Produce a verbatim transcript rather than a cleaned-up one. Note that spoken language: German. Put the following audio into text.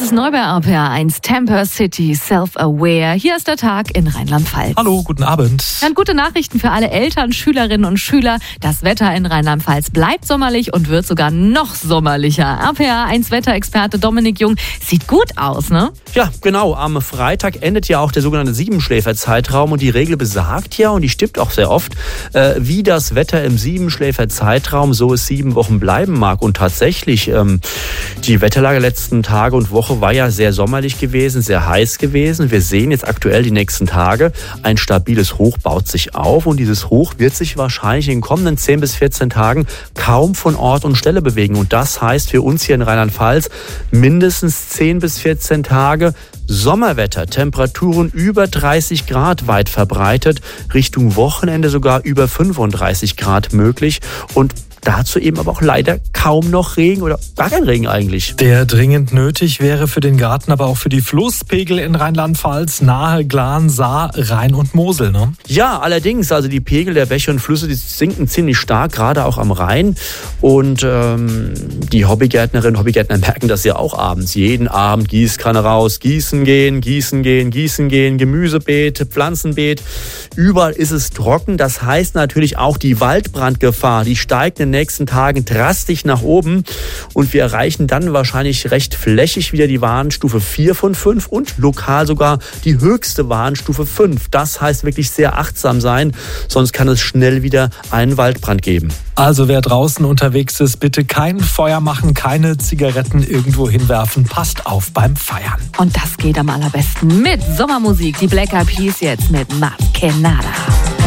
ist neu bei R P R eins, Temper City, Self-Aware. Hier ist der Tag in Rheinland-Pfalz. Hallo, guten Abend. Dann gute Nachrichten für alle Eltern, Schülerinnen und Schüler. Das Wetter in Rheinland-Pfalz bleibt sommerlich und wird sogar noch sommerlicher. R P R eins Wetterexperte Dominik Jung, sieht gut aus, ne? Ja, genau. Am Freitag endet ja auch der sogenannte Siebenschläfer-Zeitraum und die Regel besagt ja, und die stimmt auch sehr oft, äh, wie das Wetter im Siebenschläfer-Zeitraum, so es sieben Wochen bleiben mag. Und tatsächlich, ähm, die Wetterlage letzten Tage und Woche war ja sehr sommerlich gewesen, sehr heiß gewesen. Wir sehen jetzt aktuell die nächsten Tage, ein stabiles Hoch baut sich auf und dieses Hoch wird sich wahrscheinlich in den kommenden zehn bis vierzehn Tagen kaum von Ort und Stelle bewegen. Und das heißt für uns hier in Rheinland-Pfalz mindestens zehn bis vierzehn Tage Sommerwetter, Temperaturen über dreißig Grad weit verbreitet, Richtung Wochenende sogar über fünfunddreißig Grad möglich und dazu eben aber auch leider kaum noch Regen oder gar kein Regen eigentlich. Der dringend nötig wäre für den Garten, aber auch für die Flusspegel in Rheinland-Pfalz, Nahe, Glan, Saar, Rhein und Mosel, ne? Ja, allerdings, also die Pegel der Bäche und Flüsse, die sinken ziemlich stark, gerade auch am Rhein. Und ähm, die Hobbygärtnerinnen und Hobbygärtner merken das ja auch abends. Jeden Abend Gießkanne raus, gießen gehen, gießen gehen, gießen gehen, Gemüsebeet, Pflanzenbeet. Überall ist es trocken. Das heißt natürlich auch die Waldbrandgefahr, die steigt in den nächsten Tagen drastisch nach oben und wir erreichen dann wahrscheinlich recht flächig wieder die Warnstufe vier von fünf und lokal sogar die höchste Warnstufe fünf. Das heißt wirklich sehr achtsam sein, sonst kann es schnell wieder einen Waldbrand geben. Also wer draußen unterwegs ist, bitte kein Feuer machen, keine Zigaretten irgendwo hinwerfen. Passt auf beim Feiern. Und das geht am allerbesten mit Sommermusik. Die Black Eyed Peas jetzt mit Maskenada.